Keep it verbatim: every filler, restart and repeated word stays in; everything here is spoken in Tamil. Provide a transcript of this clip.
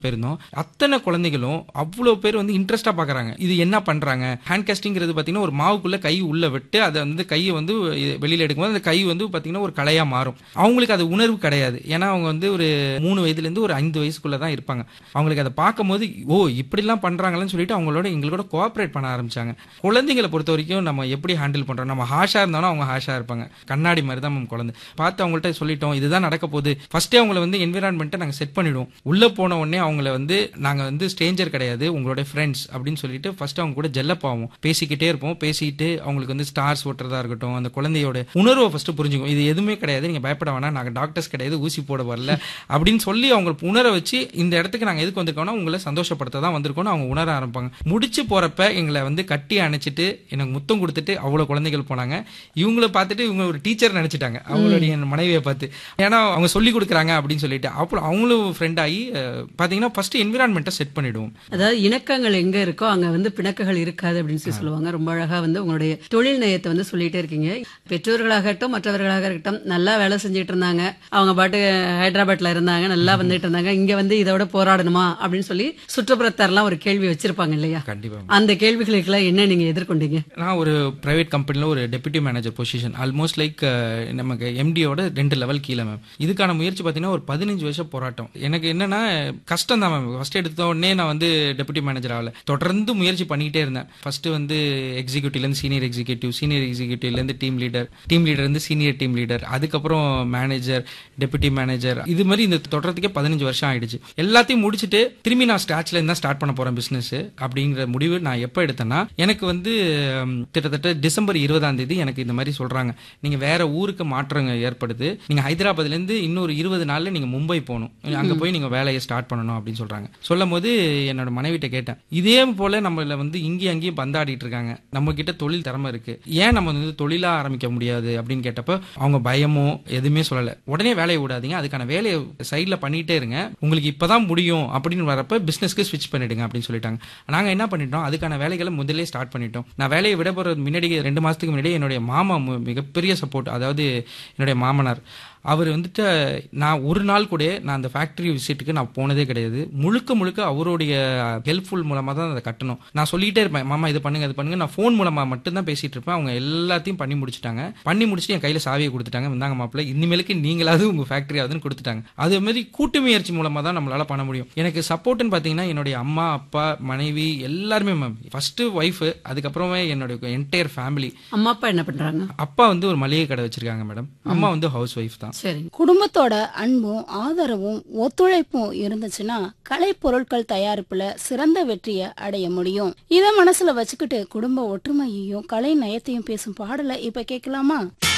போயிருந்தோம். அத்தனை குழந்தைகளும் அவ்வளோ பேர் வந்து இன்ட்ரெஸ்டா பாக்குறாங்க. இது என்ன பண்றாங்க? ஹேண்ட் காஸ்டிங்கிறது பாத்தீங்கன்னா ஒரு மாவுக்குள்ள கை உள்ள விட்டு அதை வந்து கையை வந்து வெளியில எடுக்கும்போது அந்த கை வந்து பாத்தீங்கன்னா ஒரு கலையா மாறும். அவங்களுக்கு அது உணர்வு கிடையாது. ஏன்னா அவங்க வந்து ஒரு மூணு வயதுல இருந்து ஒரு ஐந்து வயசுக்குள்ள தான் இருப்பாங்க. அவங்களுக்கு அதை பார்க்கும்போது ஓ இப்படிலாம் பண்றாங்கன்னு சொல்லிட்டு அவங்களோட எங்களோட கோஆபரேட் பண்ண ஆரம்பிச்சாங்க. குழந்தைகளை பொறுத்த வரைக்கும் நம்ம எப்படி ஹேண்டில் பண்றோம்? நம்ம ஹாஷா இருந்தாலும் அவங்க ஹாஷா இருப்பாங்க. கண்ணாடி மாதிரி தான் நம்ம குழந்தை. பார்த்து அவங்கள்ட்ட சொல்லிட்டோம் இதுதான் நடக்க போகுது. ஃபர்ஸ்டே அவங்கள வந்து என்விரான்மெண்ட்டை நாங்க செட் பண்ணிடுவோம். உள்ள போன உடனே அவங்கள வந்து நாங்க வந்து ஸ்ட்ரேஞ்சர் கிடையாது, உங்களோட ஃப்ரெண்ட்ஸ் அப்படின்னு சொல்லிட்டு ஃபர்ஸ்ட் அவங்க கூட ஜெல்லப் ஆகும். பேசிக்கிட்டே இருப்போம். பேசிட்டு அவங்களுக்கு வந்து ஸ்டார்ஸ் ஓட்டுறதா இருக்கட்டும், அந்த குழந்தையோட உணர்வை ஃபர்ஸ்ட் புரிஞ்சுக்கும். இது எதுவுமே கிடையாது, நீங்க பயப்பட வேணாம், நாங்க டாக்டர்ஸ் கிடையாது, ஊசி போட வரல அப்படின்னு சொல்லி அவங்க உணர வச்சு இந்த இடத்துக்கு நாங்க எதுக்கு வந்திருக்கோம்னா உங்களை சந்தோஷப்படுத்த தான் வந்திருக்கோம்னு அவங்க உணர ஆரம்பிப்பாங்க. முடிச்சு போறப்ப எங்களை வந்து கட்டி அணைச்சிட்டு எனக்கு முத்தம் கொடுத்துட்டு அவ்வளவு குழந்தைகள் போனாங்க. இவங்கள பார்த்துட்டு இவங்க ஒரு டீச்சர் நினைச்சிட்டாங்க அவங்களுடைய மனைவியை பார்த்து. ஏன்னா அவங்க சொல்லி கொடுக்குறாங்க அப்படின்னு சொல்லிட்டு அப்புறம் அவங்களும் ஃப்ரெண்ட் ஆகி பாத்தீங்கன்னா ஃபர்ஸ்ட் என்விரான்மெண்ட்டை செட் பண்ணிடுவோம். அதாவது இணக்கங்கள் எங்க இருக்கோ அங்க வந்து பிணக்குகள் இருக்காது அப்படின்னு சொல்லி சொல்லுவாங்க. ரொம்ப அழகா வந்து உங்களுடைய தொழில் நயத்தை வந்து சொல்லிட்டே இருக்கீங்க. பெற்றோர்களாகட்டும் மற்றவர்களாக இருக்கட்டும் நல்லா வேலை செஞ்சுட்டு இருந்தாங்க. அவங்க பாட்டு ஹைதராபாத்ல இருந்தாங்க, நல்லா வந்துட்டு இருந்தாங்க. இங்க வந்து இதோட போராடணுமா அப்படின்னு சொல்லி சுற்றுப்புறத்தாரெல்லாம் ஒரு கேள்வி வச்சிருப்பாங்க இல்லையா? கண்டிப்பா. அந்த கேள்விகளுக்கெல்லாம் என்ன நீங்க எதிர்கொண்டீங்க? நான் ஒரு பிரைவேட் கம்பெனில ஒரு deputy manager position, almost like நமக்கு எம்டியோட ரெண்டு லெவல் கீழே மேம். இதுக்கான முயற்சி பார்த்தீங்கன்னா ஒரு பதினஞ்சு வருஷம் போராட்டம். எனக்கு என்னன்னா கஷ்டம் தான் மேம். ஃபர்ஸ்ட் எடுத்த உடனே நான் வந்து டெபுட்டி மேனேஜர் ஆகல, தொடர்ந்து முயற்சி பண்ணிக்கிட்டே இருந்தேன். ஃபர்ஸ்ட் வந்து எக்ஸிக்யூட்டிவ்ல இருந்து சீனியர் எக்ஸிக்யூட்டிவ், சீனியர் எக்ஸிக்யூட்டிவ்ல இருந்து டீம் லீடர், டீம் லீடர் இருந்து சீனியர் டீம் லீடர், அதுக்கப்புறம் மேனேஜர், டெபுட்டி மேனேஜர், இது மாதிரி இந்த தொடர்றதுக்கே பதினஞ்சு வருஷம் ஆயிடுச்சு. எல்லாத்தையும் முடிச்சுட்டு திரும்பி நான் ஸ்டார்ட்ல இருந்தா ஸ்டார்ட் பண்ண போறேன் பிசினஸ் அப்படிங்கிற முடிவு நான் எப்ப எடுத்தேன்னா எனக்கு வந்து கிட்டத்தட்ட டிசம்பர் இருபதாம் தேதி எனக்கு இந்த மாதிரி சொல்றாங்க, நீங்க வேற ஊருக்கு மாற்றம் ஏற்படுது, நீங்க ஹைதராபாத்ல இருந்து இன்னொரு இருபது நாள்ல நீங்க மும்பை போகணும், அங்க போய் நீங்க வேலையை ஸ்டார்ட் பண்ணணும் அப்படின்னு சொல்றாங்க. சொல்லும் போது என்னோட மனைவிட்ட கேட்டேன், இதே போல நம்மள வந்து இங்கேயும் அங்கேயும் பந்தாடிட்டு இருக்காங்க, நம்ம கிட்ட தொழில் திறமை இருக்கு, ஏன் நம்ம வந்து தொழிலா ஆரம்பிக்க முடியாது அப்படின்னு கேட்டப்ப அவங்க பயமோ எதுவுமே சொல்லல. உடனே வேலையை விடாதீங்க, அதுக்கான வேலையை சைட்ல பண்ணிட்டே இருங்க, உங்களுக்கு இப்பதான் முடியும் அப்படின்னு வரப்ப பிசினஸ்க்கு ஸ்விட்ச் பண்ணிடுங்க அப்படின்னு சொல்லிட்டாங்க. நாங்க என்ன பண்ணிட்டோம், அதுக்கான வேலைகளை முதல்ல ஸ்டார்ட் பண்ணிட்டோம். நான் வேலையை விட போறது முன்னாடி ரெண்டு மாசத்துக்கு முன்னாடி என்னுடைய மாமா மிகப்பெரிய சப்போர்ட், அதாவது என்னுடைய மாமனார் அவர் வந்துட்டு நான் ஒரு நாள் கூட நான் அந்த ஃபேக்டரி விசிட்டுக்கு நான் போனதே கிடையாது. முழுக்க முழுக்க அவருடைய ஹெல்ப்ஃபுல் மூலமா தான் அதை கட்டணும். நான் சொல்லிட்டே இருப்பேன், மாமா இது பண்ணுங்க இது பண்ணுங்க, நான் ஃபோன் மூலமா மட்டும் தான் பேசிட்டு இருப்பேன். அவங்க எல்லாத்தையும் பண்ணி முடிச்சுட்டாங்க. பண்ணி முடிச்சுட்டு என் கையில சாவியை கொடுத்துட்டாங்க, வந்தாங்க மாப்பிள்ள இனிமேலுக்கு நீங்களாவது உங்க ஃபேக்டரி ஆகுதுன்னு கொடுத்துட்டாங்க. அதே மாதிரி கூட்டு முயற்சி மூலமா தான் நம்மளால பண்ண முடியும். எனக்கு சப்போர்ட்னு பாத்தீங்கன்னா என்னுடைய அம்மா அப்பா மனைவி எல்லாருமே மேம். ஃபர்ஸ்ட் ஒய்ஃப், அதுக்கப்புறமே என்னுடைய என்டையர் ஃபேமிலி. அம்மா அப்பா என்ன பண்றாங்க? அப்பா வந்து ஒரு மளிகை கடை வச்சிருக்காங்க மேடம், அம்மா வந்து ஹவுஸ் ஒய்ஃப் தான். குடும்பத்தோட அன்பும் ஆதரவும் ஒத்துழைப்பும் இருந்துச்சுன்னா கலை பொருட்கள் தயாரிப்புல சிறந்த வெற்றியை அடைய முடியும். இத மனசுல வச்சுக்கிட்டு குடும்ப ஒற்றுமையையும் கலை நயத்தையும் பேசும் பாடலை இப்ப கேட்கலாமா?